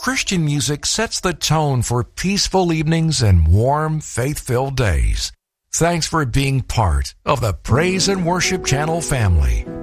Christian music sets the tone for peaceful evenings and warm, faith-filled days. Thanks for being part of the Praise and Worship Channel family.